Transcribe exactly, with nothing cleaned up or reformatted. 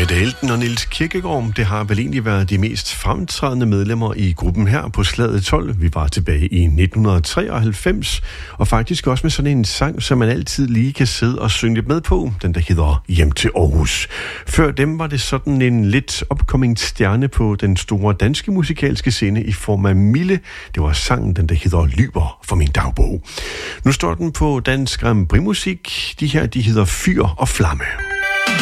Mette Helten og Niels Kirkegaard, det har vel egentlig været de mest fremtrædende medlemmer i gruppen her på Slaget tolv. Vi var tilbage i nitten treoghalvfems, og faktisk også med sådan en sang, som man altid lige kan sidde og synge lidt med på, den der hedder Hjem til Aarhus. Før dem var det sådan en lidt upcoming stjerne på den store danske musikalske scene i form af Mille. Det var sangen, den der hedder Lyber for min dagbog. Nu står den på Dansk Grand Prix Musik. De her, de hedder Fyr og Flamme.